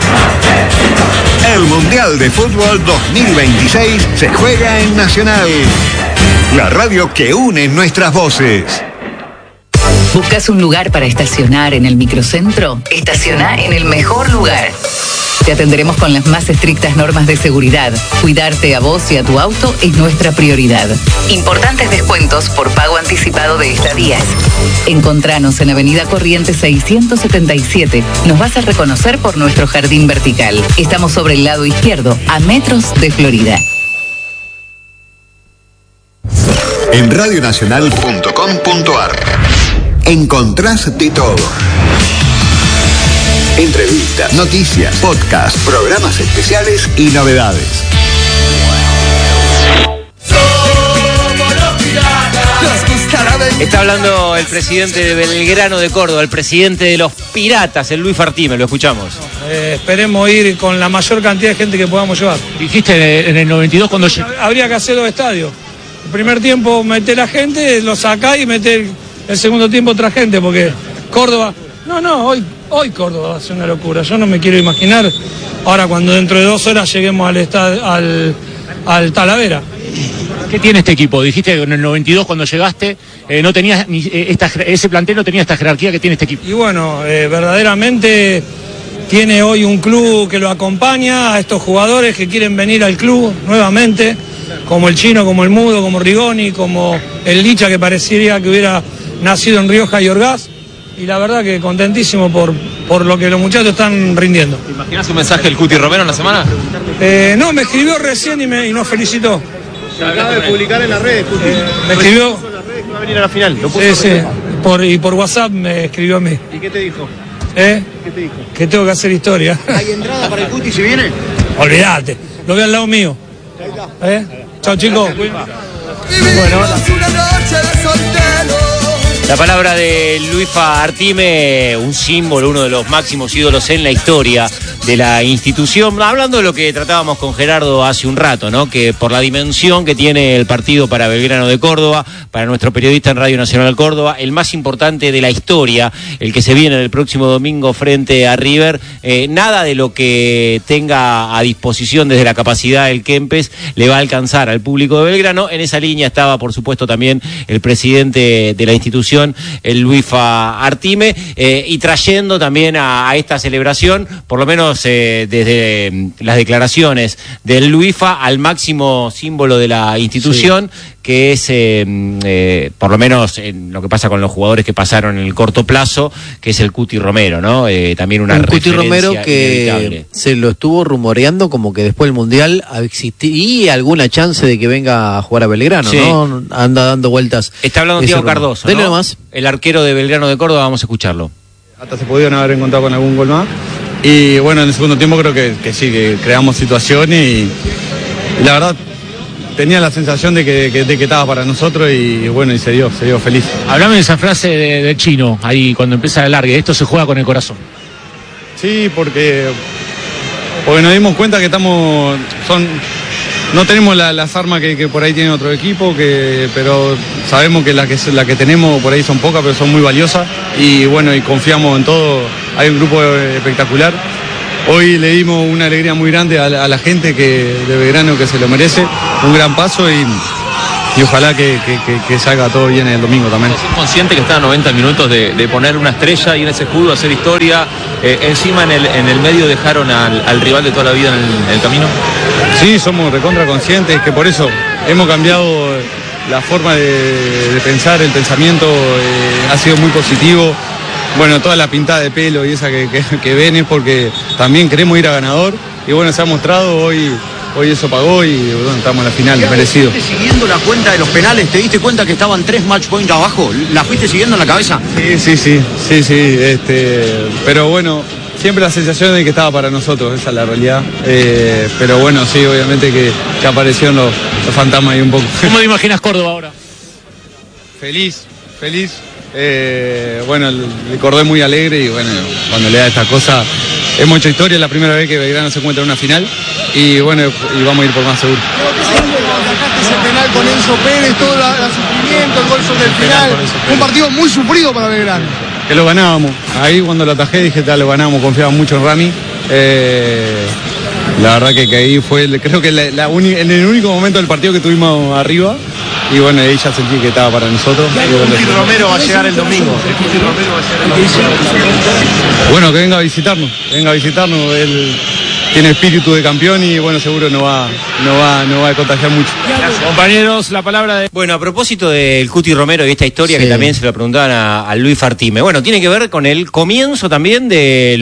El Mundial de Fútbol 2026 se juega en Nacional, la radio que une nuestras voces. ¿Buscas un lugar para estacionar en el microcentro? Estaciona en el mejor lugar. Te atenderemos con las más estrictas normas de seguridad. Cuidarte a vos y a tu auto es nuestra prioridad. Importantes descuentos por pago anticipado de estadías. Encontranos en Avenida Corrientes 677. Nos vas a reconocer por nuestro jardín vertical. Estamos sobre el lado izquierdo, a metros de Florida. En radionacional.com.ar encontrás de todo. Entrevistas, noticias, podcasts, programas especiales y novedades. Está hablando el presidente de Belgrano de Córdoba, el presidente de los Piratas, el Luis Artime, lo escuchamos. Esperemos ir con la mayor cantidad de gente que podamos llevar. Dijiste en el 92 cuando... Habría que hacer 2 estadios. El primer tiempo meter a gente, lo sacá y meter el segundo tiempo otra gente, porque Córdoba... Hoy Córdoba va a ser una locura. Yo no me quiero imaginar ahora cuando dentro de 2 horas lleguemos al Talavera. ¿Qué tiene este equipo? Dijiste que en el 92 cuando llegaste no tenías ese plantel no tenía esta jerarquía que tiene este equipo. Y bueno, verdaderamente tiene hoy un club que lo acompaña a estos jugadores que quieren venir al club nuevamente, como el Chino, como el Mudo, como Rigoni, como el Licha, que parecería que hubiera nacido en Rioja y Orgaz. Y la verdad que contentísimo por lo que los muchachos están rindiendo. ¿Te imaginas un mensaje del Cuti Romero en la semana? No, me escribió recién y nos felicitó. Se acaba de publicar en las redes, Cuti. Me escribió. Va a venir a la final. Sí. Y por WhatsApp me escribió a mí. ¿Y qué te dijo? ¿Qué te dijo? Que tengo que hacer historia. ¿Hay entrada para el Cuti si viene? Olvídate, lo veo al lado mío. Chao, chicos. Bueno, la palabra de Luis Artime, un símbolo, uno de los máximos ídolos en la historia de la institución. Hablando de lo que tratábamos con Gerardo hace un rato, ¿no? Que por la dimensión que tiene el partido para Belgrano de Córdoba, para nuestro periodista en Radio Nacional Córdoba, el más importante de la historia, el que se viene el próximo domingo frente a River, nada de lo que tenga a disposición desde la capacidad del Kempes le va a alcanzar al público de Belgrano. En esa línea estaba, por supuesto, también el presidente de la institución, el Luis Artime, y trayendo también a esta celebración, por lo menos desde las declaraciones del Luifa, al máximo símbolo de la institución, sí, que es, por lo menos en lo que pasa con los jugadores que pasaron en el corto plazo, que es el Cuti Romero, ¿no? También una referencia Cuti Romero que inevitable. Se lo estuvo rumoreando como que después del Mundial existía alguna chance de que venga a jugar a Belgrano, sí, ¿no? Anda dando vueltas. Está hablando Thiago Cardoso, Dele ¿no? nomás. El arquero de Belgrano de Córdoba, vamos a escucharlo. Hasta se pudieron haber encontrado con algún gol más. Y bueno, en el segundo tiempo creo que sí, que creamos situaciones y la verdad tenía la sensación de que estaba para nosotros y bueno, y se dio feliz. Hablame de esa frase del chino, ahí cuando empieza el largue, esto se juega con el corazón. Sí, porque nos dimos cuenta que no tenemos las armas que por ahí tiene otro equipo, pero sabemos que las que tenemos por ahí son pocas, pero son muy valiosas y bueno, y confiamos en todo. Hay un grupo espectacular. Hoy le dimos una alegría muy grande a la gente de Belgrano que se lo merece, un gran paso y ojalá que salga todo bien el domingo también. ¿Es consciente que está a 90 minutos de poner una estrella y en ese escudo hacer historia? Encima en el medio dejaron al rival de toda la vida en el camino. Sí, somos recontra conscientes, que por eso hemos cambiado la forma de pensar, el pensamiento ha sido muy positivo. Bueno, toda la pintada de pelo y esa que ven es porque también queremos ir a ganador y bueno, se ha mostrado hoy eso pagó y bueno, estamos en la final, merecido. ¿Fuiste siguiendo la cuenta de los penales? ¿Te diste cuenta que estaban 3 match points abajo? ¿La fuiste siguiendo en la cabeza? Sí, pero bueno, siempre la sensación de que estaba para nosotros, esa es la realidad. Pero bueno, sí, obviamente que aparecieron los fantasmas ahí un poco. ¿Cómo te imaginas Córdoba ahora? Feliz. Bueno, el Córdoba es muy alegre y bueno, cuando le da estas cosas, hemos hecho historia, es la primera vez que Belgrano se encuentra en una final y bueno, y vamos a ir por más seguro. Ese penal con Enzo Pérez, todo el sufrimiento, el gol sobre el final, un partido muy sufrido para Belgrano. Que lo ganábamos, ahí cuando lo atajé dije, lo ganábamos, confiaba mucho en Rami. La verdad que ahí fue, creo que en el único momento del partido que tuvimos arriba. Y bueno, ahí ya sentí que estaba para nosotros. Cuti Romero va a llegar el domingo. Bueno, que venga a visitarnos. Él tiene espíritu de campeón y bueno, seguro no va a contagiar mucho. Compañeros, la palabra de... Bueno, a propósito del Cuti Romero y esta historia que también se lo preguntaban a Luis Fartime. Bueno, tiene que ver con el comienzo también de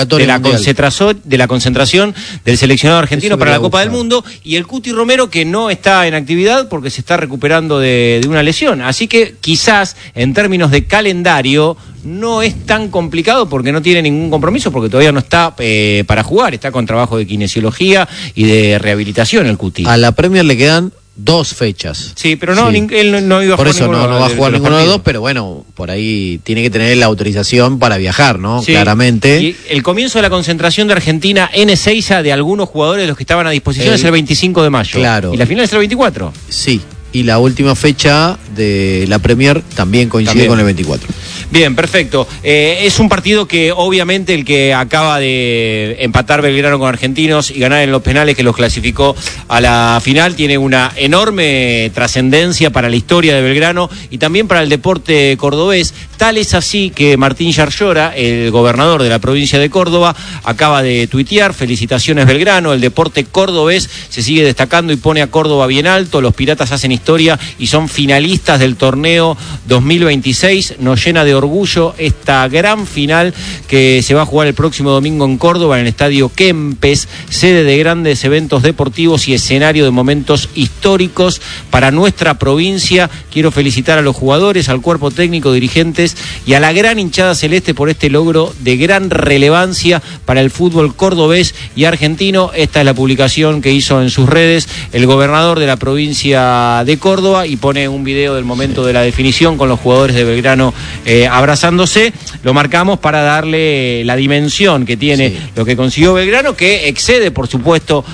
la concentración del seleccionado argentino para la Copa del Mundo y el Cuti Romero que no está en actividad porque se está recuperando de una lesión. Así que quizás en términos de calendario no es tan complicado porque no tiene ningún compromiso, porque todavía no está para jugar, está con trabajo de kinesiología y de rehabilitación el Cuti. A la Premier le quedan 2 fechas. Sí, pero no, él no iba a jugar. Por eso no va a jugar ninguno de los 2, pero bueno, por ahí tiene que tener la autorización para viajar, ¿no? Sí. Claramente. Y el comienzo de la concentración de Argentina en Ezeiza de algunos jugadores de los que estaban a disposición es el 25 de mayo. Claro. ¿Y la final es el 24? Sí. Y la última fecha de la Premier también coincide con el 24. Bien, perfecto. Es un partido que obviamente el que acaba de empatar Belgrano con Argentinos y ganar en los penales que los clasificó a la final tiene una enorme trascendencia para la historia de Belgrano y también para el deporte cordobés. Tal es así que Martín Yarlora, el gobernador de la provincia de Córdoba, acaba de tuitear: felicitaciones Belgrano, el deporte cordobés se sigue destacando y pone a Córdoba bien alto, los piratas hacen historia y son finalistas del torneo 2026, nos llena de orgullo esta gran final que se va a jugar el próximo domingo en Córdoba en el estadio Kempes, sede de grandes eventos deportivos y escenario de momentos históricos para nuestra provincia. Quiero felicitar a los jugadores, al cuerpo técnico, dirigentes y a la gran hinchada celeste por este logro de gran relevancia para el fútbol cordobés y argentino. Esta es la publicación que hizo en sus redes el gobernador de la provincia de Córdoba y pone un video del momento de la definición con los jugadores de Belgrano abrazándose. Lo marcamos para darle la dimensión que tiene lo que consiguió Belgrano, que excede por supuesto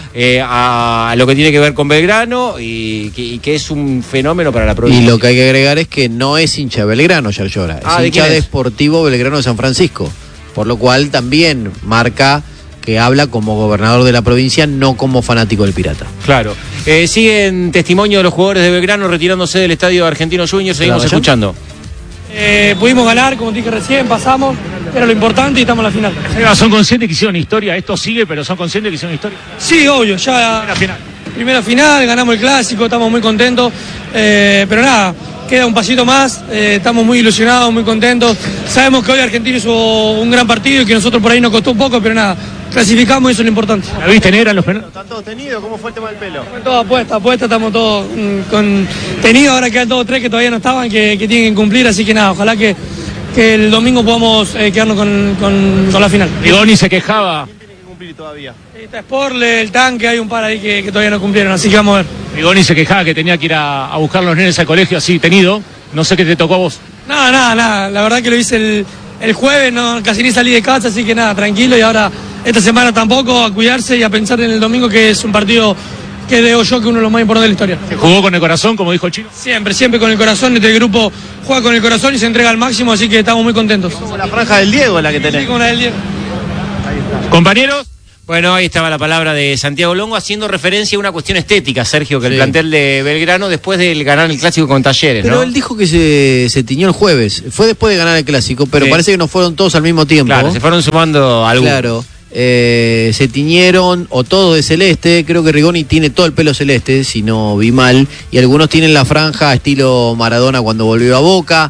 a lo que tiene que ver con Belgrano y que es un fenómeno para la provincia. Y lo que hay que agregar es que no es hincha de Belgrano, Yarlora, es hincha de Sportivo Belgrano de San Francisco, por lo cual también marca que habla como gobernador de la provincia, no como fanático del Pirata. Claro. Siguen testimonio de los jugadores de Belgrano retirándose del estadio Argentino Juniors. Seguimos escuchando. Pudimos ganar, como dije recién, pasamos, era lo importante y estamos en la final. ¿Son conscientes que hicieron historia? Esto sigue, pero ¿son conscientes que hicieron historia? Sí, obvio, ya primera final, ganamos el clásico, estamos muy contentos, pero nada, queda un pasito más, estamos muy ilusionados, muy contentos. Sabemos que hoy Argentina hizo un gran partido y que nosotros por ahí nos costó un poco, pero nada, clasificamos y eso es lo importante. ¿La viste negra en los penales? ¿Están todos tenidos? ¿Cómo fue el tema del pelo? Fue todo apuesta, estamos todos con tenidos, ahora quedan 2 o 3 que todavía no estaban, que tienen que cumplir, así que nada, ojalá que el domingo podamos quedarnos con la final. Rigoni se quejaba. cumplir todavía. Está Sporle, el tanque, hay un par ahí que todavía no cumplieron, así que vamos a ver. Rigoni se quejaba que tenía que ir a buscar a los nenes al colegio así tenido. No sé qué te tocó a vos. Nada. La verdad que lo hice el jueves, no, casi ni salí de casa, así que nada, tranquilo. Y ahora, esta semana tampoco, a cuidarse y a pensar en el domingo, que es un partido que veo yo que uno de los más importantes de la historia. ¿Se jugó con el corazón, como dijo el Chino? Siempre con el corazón. Este grupo juega con el corazón y se entrega al máximo, así que estamos muy contentos. Como la franja del Diego la que tenés. Sí, como la del Diego. Compañeros. Bueno, ahí estaba la palabra de Santiago Longo haciendo referencia a una cuestión estética, Sergio, que el plantel de Belgrano después de ganar el clásico con Talleres, pero ¿no? él dijo que se tiñó el jueves, fue después de ganar el clásico, pero Sí. parece que no fueron todos al mismo tiempo. Claro, se fueron sumando algunos. Claro, se tiñeron o todo de celeste, creo que Rigoni tiene todo el pelo celeste, si no vi mal, y algunos tienen la franja estilo Maradona cuando volvió a Boca,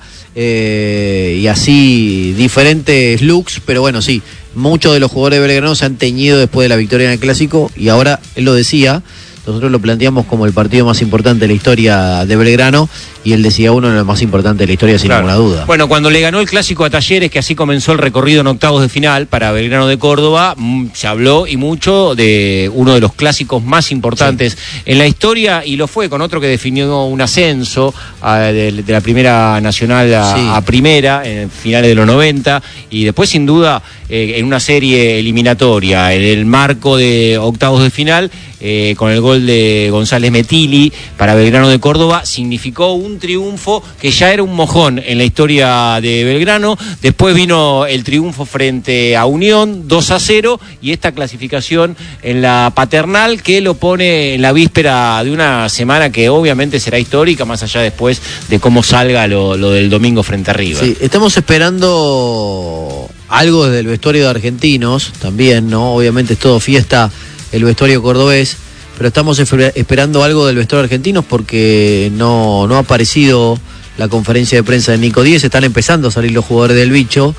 y así diferentes looks, pero bueno, sí. Muchos de los jugadores de Belgrano se han teñido después de la victoria en el Clásico y ahora, él lo decía, nosotros lo planteamos como el partido más importante de la historia de Belgrano y él decía uno de los más importantes de la historia sin ninguna duda. Bueno, cuando le ganó el Clásico a Talleres, que así comenzó el recorrido en octavos de final para Belgrano de Córdoba, se habló y mucho de uno de los clásicos más importantes en la historia y lo fue con otro que definió un ascenso de la Primera Nacional a Primera en finales de los 90 y después sin duda en una serie eliminatoria en el marco de octavos de final con el gol de González Metilli para Belgrano de Córdoba significó un triunfo que ya era un mojón en la historia de Belgrano. Después vino el triunfo frente a Unión 2-0 y esta clasificación en la Paternal que lo pone en la víspera de una semana que obviamente será histórica más allá después de cómo salga lo del domingo frente a River. Sí, estamos esperando algo desde el vestuario de Argentinos también, ¿no? Obviamente es todo fiesta el vestuario cordobés, pero estamos esperando algo del vestuario argentinos porque no ha aparecido la conferencia de prensa de Nico Díez, están empezando a salir los jugadores del bicho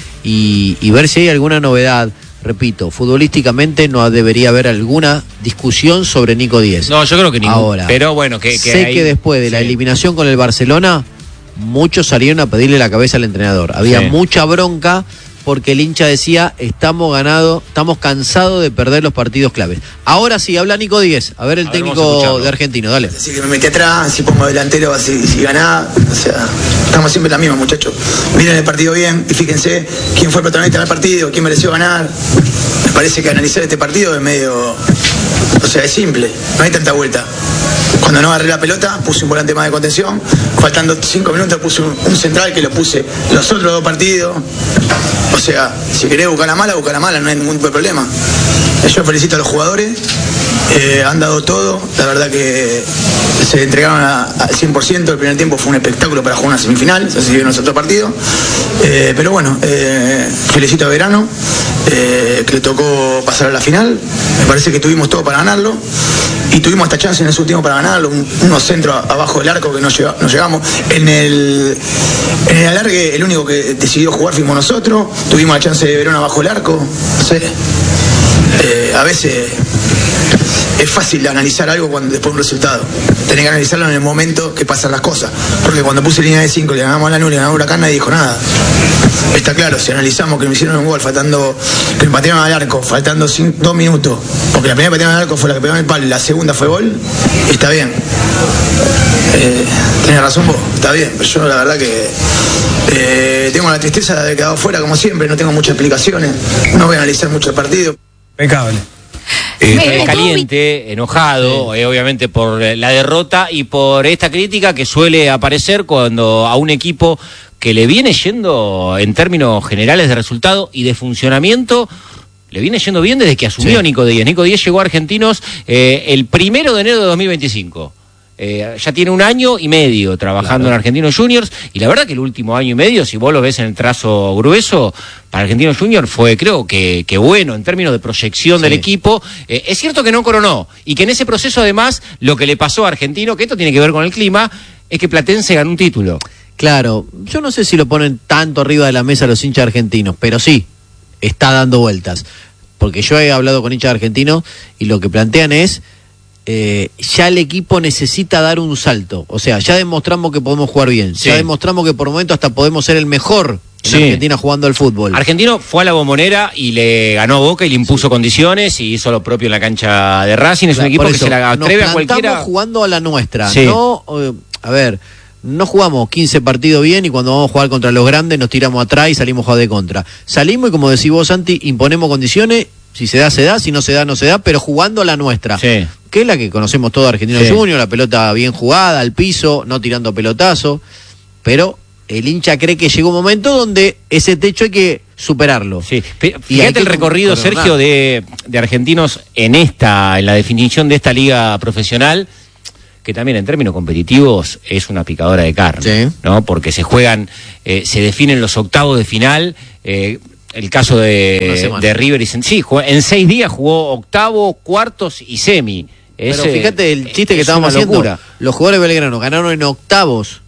y ver si hay alguna novedad. Repito, futbolísticamente no debería haber alguna discusión sobre Nico Díez. No, yo creo que ningún. Ahora, pero bueno, sé hay... que después de la eliminación con el Barcelona, muchos salieron a pedirle la cabeza al entrenador. Había mucha bronca porque el hincha decía, estamos cansados de perder los partidos claves. Ahora sí, habla Nico Díez. A ver el técnico de Argentino, dale. Así que me metí atrás, si pongo delantero, si ganaba, o sea, estamos siempre la misma, muchachos. Miren el partido bien y fíjense quién fue el protagonista del partido, quién mereció ganar. Me parece que analizar este partido es medio, o sea, es simple, no hay tanta vuelta. Cuando no agarré la pelota, puse un volante más de contención. Faltando 5 minutos puse un central que lo puse los otros 2 partidos. O sea, si querés buscar la mala, no hay ningún tipo de problema. Yo felicito a los jugadores, han dado todo. La verdad que se entregaron al 100%. El primer tiempo fue un espectáculo para jugar una semifinal. Así que no es otro partido. Pero bueno, felicito a Belgrano, que le tocó pasar a la final. Me parece que tuvimos todo para ganarlo. Y tuvimos hasta chance en ese último para ganarlo, unos centros abajo del arco que no llegamos. En el alargue, el único que decidió jugar fuimos nosotros. Tuvimos la chance de ver uno abajo del arco. No sé. A veces es fácil analizar algo después de un resultado. Tenés que analizarlo en el momento que pasan las cosas. Porque cuando puse línea de 5, le ganamos a Lanús, le ganamos a Huracán, nadie dijo nada. Está claro, si analizamos que me hicieron un gol que me patearon al arco, faltando 2 minutos, porque la primera patearon al arco fue la que pegó en el palo y la segunda fue gol, y está bien. Tenés razón vos, está bien, pero yo la verdad que tengo la tristeza de haber quedado fuera como siempre, no tengo muchas explicaciones, no voy a analizar mucho el partido. Impecable. Caliente, enojado, obviamente por la derrota y por esta crítica que suele aparecer cuando a un equipo que le viene yendo en términos generales de resultado y de funcionamiento, le viene yendo bien desde que asumió Nico Díez. Nico Díez llegó a Argentinos el 1 de enero de 2025. Ya tiene 1 año y medio trabajando en Argentinos Juniors y la verdad que el último año y medio, si vos lo ves en el trazo grueso, para Argentinos Juniors fue creo que bueno en términos de proyección del equipo. Es cierto que no coronó y que en ese proceso además lo que le pasó a Argentino, que esto tiene que ver con el clima, es que Platense ganó un título. Claro, yo no sé si lo ponen tanto arriba de la mesa los hinchas argentinos, pero sí, está dando vueltas. Porque yo he hablado con hinchas argentinos y lo que plantean es, ya el equipo necesita dar un salto. O sea, ya demostramos que podemos jugar bien, ya demostramos que por momentos hasta podemos ser el mejor en Argentina jugando al fútbol. Argentino fue a la Bombonera y le ganó a Boca y le impuso condiciones y hizo lo propio en la cancha de Racing. Es un equipo que se la atreve a cualquiera. Estamos jugando a la nuestra. No, no jugamos 15 partidos bien y cuando vamos a jugar contra los grandes nos tiramos atrás y salimos a jugar de contra. Salimos y, como decís vos, Santi, imponemos condiciones. Si se da, se da. Si no se da, no se da. Pero jugando a la nuestra. Que es la que conocemos todos, Argentinos Juniors. La pelota bien jugada, al piso, no tirando pelotazo. Pero el hincha cree que llegó un momento donde ese techo hay que superarlo. Fíjate el recorrido, Sergio, de Argentinos en la definición de esta liga profesional, que también en términos competitivos es una picadora de carne, ¿no? Porque se juegan, se definen los octavos de final. El caso de River en 6 días jugó octavo, cuartos y semi. Pero fíjate el chiste que estábamos haciendo. Locura. Los jugadores de Belgrano ganaron en octavos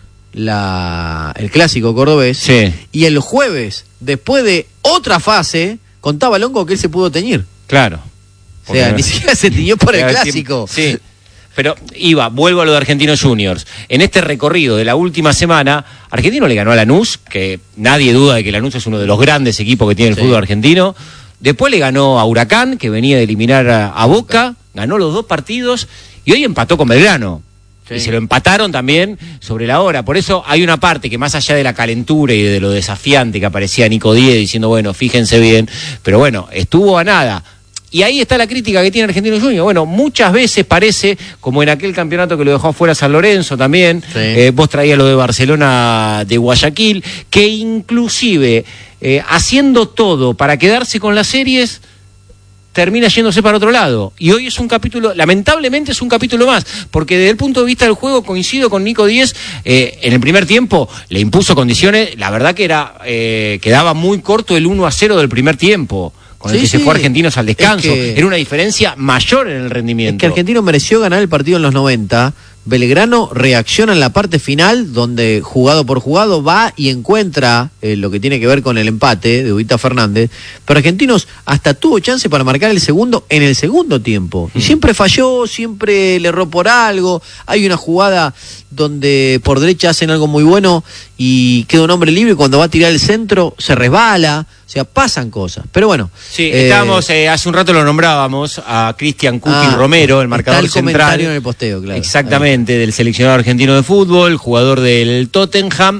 el clásico cordobés, y el jueves, después de otra fase, contaba Longo que él se pudo teñir. Claro. O sea, ni siquiera se tiñó por el clásico. Sí. Pero, vuelvo a lo de Argentinos Juniors. En este recorrido de la última semana, Argentino le ganó a Lanús, que nadie duda de que Lanús es uno de los grandes equipos que tiene el fútbol argentino. Después le ganó a Huracán, que venía de eliminar a Boca. Ganó los 2 partidos y hoy empató con Belgrano. Y se lo empataron también sobre la hora. Por eso hay una parte que, más allá de la calentura y de lo desafiante que aparecía Nico Díez diciendo, bueno, fíjense bien, pero bueno, estuvo a nada. Y ahí está la crítica que tiene Argentinos Juniors. Bueno, muchas veces parece, como en aquel campeonato que lo dejó afuera San Lorenzo también, vos traías lo de Barcelona de Guayaquil, que inclusive haciendo todo para quedarse con las series, termina yéndose para otro lado. Y hoy es un capítulo, lamentablemente es un capítulo más, porque desde el punto de vista del juego coincido con Nico Díez. En el primer tiempo le impuso condiciones, la verdad que quedaba muy corto el 1-0 del primer tiempo, con el que se fue Argentinos al descanso. Era una diferencia mayor en el rendimiento. Es que Argentinos mereció ganar el partido en los 90. Belgrano reacciona en la parte final, donde jugado por jugado va y encuentra lo que tiene que ver con el empate de Ubita Fernández, pero Argentinos hasta tuvo chance para marcar el segundo en el segundo tiempo, y siempre falló, siempre le erró por algo. Hay una jugada donde por derecha hacen algo muy bueno y queda un hombre libre, cuando va a tirar el centro se resbala. O sea, pasan cosas. Pero bueno. Sí, estábamos, hace un rato lo nombrábamos a Cristian Cuti Romero, el marcador está el central. Comentario en el posteo, claro. Exactamente, del seleccionado argentino de fútbol, jugador del Tottenham.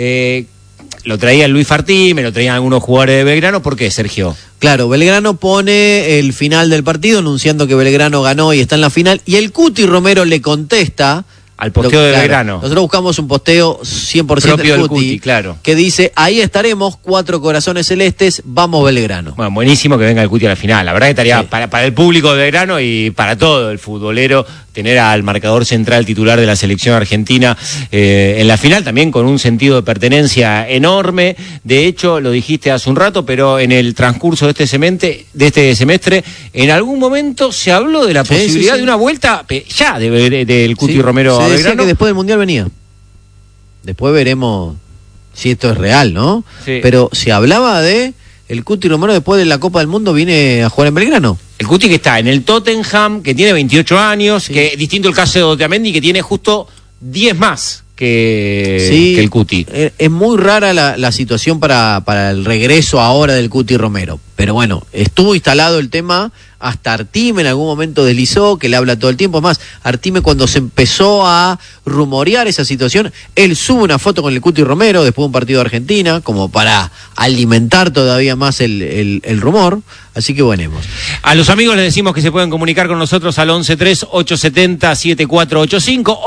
Lo traía Luis Fartí, me lo traían algunos jugadores de Belgrano. ¿Por qué, Sergio? Claro, Belgrano pone el final del partido anunciando que Belgrano ganó y está en la final. Y el Cuti Romero le contesta al posteo de Belgrano. Nosotros buscamos un posteo 100% propio del Cuti, claro, que dice, ahí estaremos, 4 corazones celestes, vamos Belgrano. Bueno, buenísimo que venga el Cuti a la final. La verdad que estaría para el público de Belgrano y para todo el futbolero tener al marcador central titular de la selección argentina en la final, también con un sentido de pertenencia enorme. De hecho, lo dijiste hace un rato, pero en el transcurso de este semestre, en algún momento se habló de la posibilidad de una vuelta ya del Cuti Romero a Belgrano. Decía que después del Mundial venía. Después veremos si esto es real, ¿no? Pero se hablaba de el Cuti Romero después de la Copa del Mundo viene a jugar en Belgrano. El Cuti que está en el Tottenham, que tiene 28 años, que es distinto el caso de Otamendi, que tiene justo 10 más que el Cuti. Es muy rara la situación para el regreso ahora del Cuti Romero. Pero bueno, estuvo instalado el tema, hasta Artime en algún momento deslizó, que le habla todo el tiempo. Más, Artime, cuando se empezó a rumorear esa situación, él sube una foto con el Cuti Romero después de un partido de Argentina, como para alimentar todavía más el rumor. Así que venemos. A los amigos les decimos que se pueden comunicar con nosotros al 11-3-870-7485.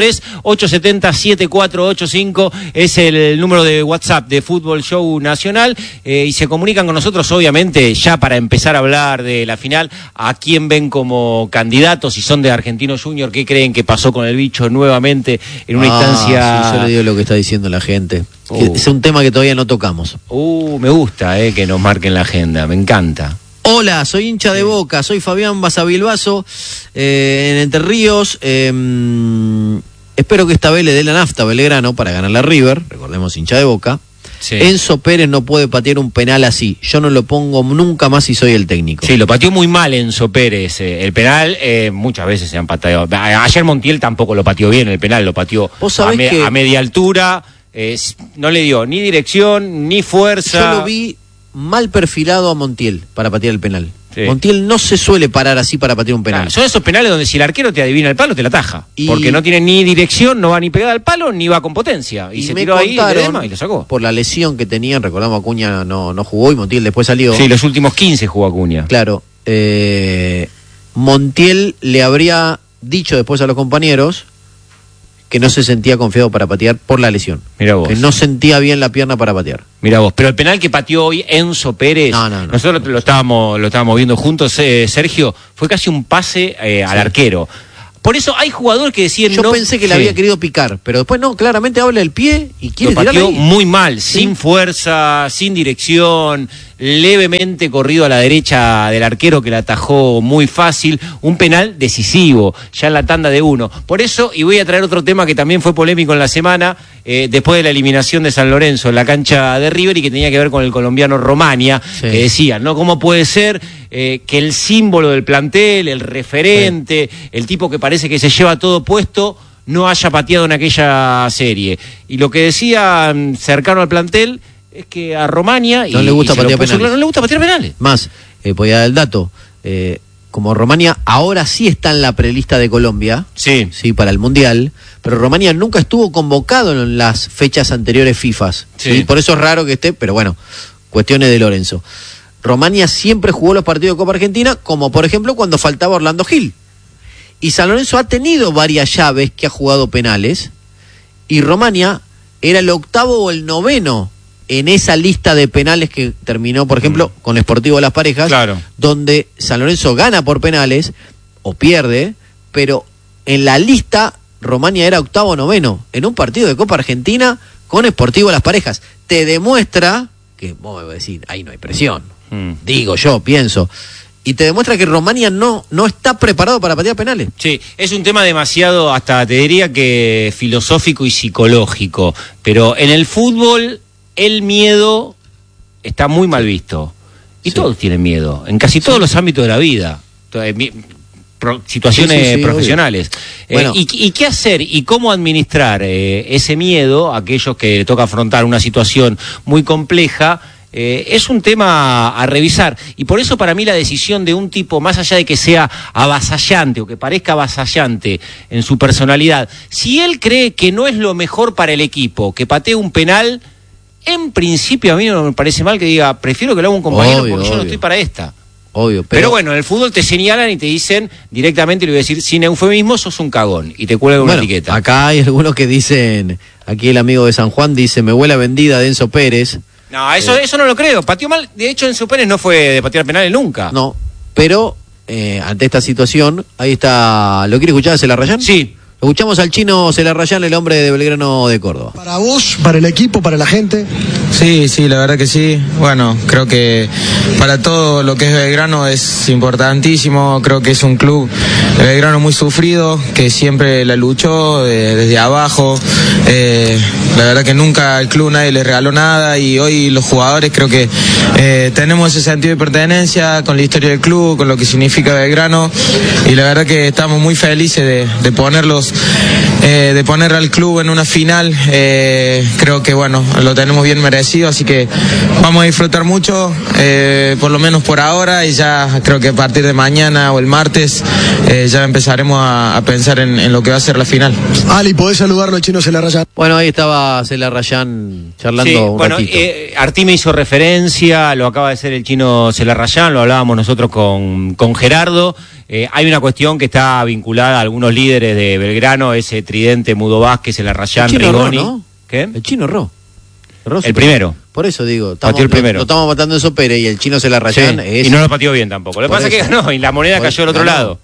11-3-870-7485 es el número de WhatsApp de Fútbol Show Nacional. Y se comunican con nosotros, obviamente, ya para empezar a hablar de la final, a quién ven como candidatos, si son de Argentinos Juniors, qué creen que pasó con el bicho nuevamente en una instancia. Sí, yo le digo lo que está diciendo la gente. Es un tema que todavía no tocamos. Me gusta que nos marquen la agenda, me encanta. Hola, soy hincha de Boca, soy Fabián Basavilbaso, en Entre Ríos. Espero que esta vez le dé la nafta a Belgrano para ganar la River, recordemos, hincha de Boca. Enzo Pérez no puede patear un penal así. Yo no lo pongo nunca más si soy el técnico. Sí, lo pateó muy mal Enzo Pérez. El penal muchas veces se han pateado. Ayer Montiel tampoco lo pateó bien el penal, lo pateó a media altura. no le dio ni dirección, ni fuerza. Yo lo vi mal perfilado a Montiel para patear el penal. Sí. Montiel no se suele parar así para patear un penal. Son esos penales donde si el arquero te adivina el palo, te la ataja. Porque no tiene ni dirección, no va ni pegada al palo, ni va con potencia. Y se tiró ahí y lo sacó. Por la lesión que tenían, recordamos, Acuña no jugó y Montiel después salió. Sí, los últimos 15 jugó Acuña. Claro. Montiel le habría dicho después a los compañeros que no se sentía confiado para patear por la lesión. Mira vos. Que no sentía bien la pierna para patear. Mira vos, pero el penal que pateó hoy Enzo Pérez, nosotros lo estábamos viendo juntos, Sergio, fue casi un pase al arquero. Por eso hay jugadores que decían Yo pensé que le había querido picar, pero después no, claramente habla el pie y quiere lo pateó tirarle ahí. muy mal, sin fuerza, sin dirección, levemente corrido a la derecha del arquero que la atajó muy fácil, un penal decisivo, ya en la tanda de 1. Por eso, y voy a traer otro tema que también fue polémico en la semana, después de la eliminación de San Lorenzo en la cancha de River y que tenía que ver con el colombiano Romaña, que decían, ¿no? ¿Cómo puede ser que el símbolo del plantel, el referente, el tipo que parece que se lleva todo puesto, no haya pateado en aquella serie? Y lo que decían cercano al plantel es que a Romaña no le gusta patear penales. No le gusta patear penales. Más, podía dar el dato. Como Romaña ahora sí está en la prelista de Colombia, sí, para el Mundial, pero Romaña nunca estuvo convocado en las fechas anteriores FIFAs. Sí. Por eso es raro que esté, pero bueno, cuestiones de Lorenzo. Romaña siempre jugó los partidos de Copa Argentina, como por ejemplo cuando faltaba Orlando Gil. Y San Lorenzo ha tenido varias llaves que ha jugado penales, y Romaña era el 8º o el 9º en esa lista de penales que terminó, por ejemplo, con Sportivo Las Parejas, donde San Lorenzo gana por penales, o pierde, pero en la lista Romaña era 8º o 9º, en un partido de Copa Argentina con Sportivo Las Parejas. Te demuestra que, vos me decís, ahí no hay presión, digo yo, pienso, y te demuestra que Romaña no está preparado para patear penales. Sí, es un tema demasiado, hasta te diría que filosófico y psicológico, pero en el fútbol el miedo está muy mal visto. Y todos tienen miedo, en casi todos los ámbitos de la vida. Situaciones profesionales. Bueno. ¿Y qué hacer y cómo administrar ese miedo a aquellos que toca afrontar una situación muy compleja? Es un tema a revisar, y por eso para mí la decisión de un tipo, más allá de que sea avasallante o que parezca avasallante en su personalidad, si él cree que no es lo mejor para el equipo que patee un penal, en principio a mí no me parece mal que diga, prefiero que lo haga un compañero porque yo no estoy para esta. Obvio, pero bueno, en el fútbol te señalan y te dicen directamente, le voy a decir sin eufemismo, sos un cagón, y te cuelgan una etiqueta. Acá hay algunos que dicen, aquí el amigo de San Juan dice, me huele a vendida de Enzo Pérez. No, eso no lo creo, pateó mal. De hecho, Enzo Pérez no fue de patear penales nunca. No, pero ante esta situación, ahí está, ¿lo quiere escuchar, Celarrayán? Sí. Escuchamos al chino Celarrayán, el hombre de Belgrano de Córdoba. Para vos, para el equipo, para la gente. Sí, la verdad que sí. Bueno, creo que para todo lo que es Belgrano es importantísimo. Creo que es un club de Belgrano muy sufrido, que siempre la luchó desde abajo. La verdad que nunca al club nadie le regaló nada, y hoy los jugadores creo que tenemos ese sentido de pertenencia con la historia del club, con lo que significa Belgrano, y la verdad que estamos muy felices de ponerlos, de poner al club en una final. Creo que bueno, lo tenemos bien merecido, así que vamos a disfrutar mucho, por lo menos por ahora, y ya creo que a partir de mañana o el martes ya empezaremos a pensar en lo que va a ser la final. Ali, ¿podés saludarlo al chino Celarrayán? Bueno, ahí estaba Celarrayán charlando un ratito. Artí me hizo referencia, lo acaba de hacer el chino Celarrayán, lo hablábamos nosotros con Gerardo. Hay una cuestión que está vinculada a algunos líderes de Belgrano, ese tridente Mudo Vázquez, Celarrayán, Rigoni. ¿No? ¿Qué? El chino Ro. El primero. Por eso digo, pateó el primero. Lo estamos matando Enzo Pérez, y el chino Celarrayán es... Y no lo pateó bien tampoco. Lo que pasa es que ganó y la moneda cayó del otro lado.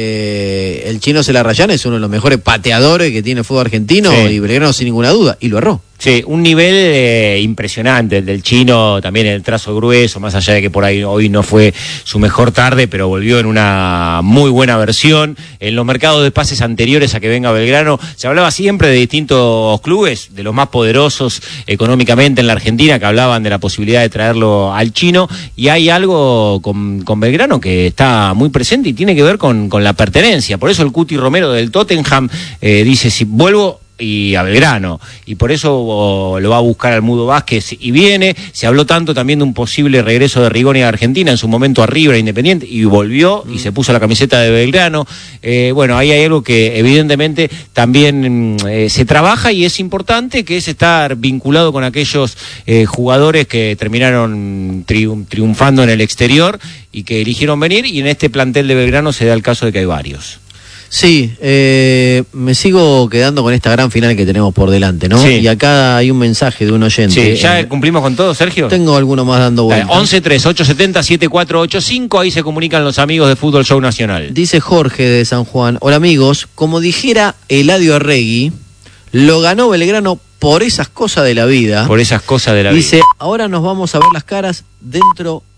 El chino Celarrayán es uno de los mejores pateadores que tiene el fútbol argentino, y Belgrano sin ninguna duda, y lo erró. Sí, un nivel impresionante el del chino, también el trazo grueso, más allá de que por ahí hoy no fue su mejor tarde, pero volvió en una muy buena versión. En los mercados de pases anteriores a que venga Belgrano, se hablaba siempre de distintos clubes, de los más poderosos económicamente en la Argentina, que hablaban de la posibilidad de traerlo al chino, y hay algo con Belgrano que está muy presente y tiene que ver con la pertenencia. Por eso el Cuti Romero del Tottenham dice, si vuelvo y a Belgrano, y por eso lo va a buscar al Mudo Vázquez y viene. Se habló tanto también de un posible regreso de Rigoni a Argentina, en su momento a River, a Independiente, y volvió y se puso la camiseta de Belgrano. Bueno, ahí hay algo que evidentemente también se trabaja y es importante, que es estar vinculado con aquellos jugadores que terminaron triunfando en el exterior y que eligieron venir, y en este plantel de Belgrano se da el caso de que hay varios. Sí, me sigo quedando con esta gran final que tenemos por delante, ¿no? Sí. Y acá hay un mensaje de un oyente. Sí, ¿ya cumplimos con todo, Sergio? Tengo alguno más dando vueltas. 11-3-870-7485, ahí se comunican los amigos de Fútbol Show Nacional. Dice Jorge de San Juan: hola amigos, como dijera Eladio Arregui, lo ganó Belgrano por esas cosas de la vida. Por esas cosas de la vida. Dice, ahora nos vamos a ver las caras dentro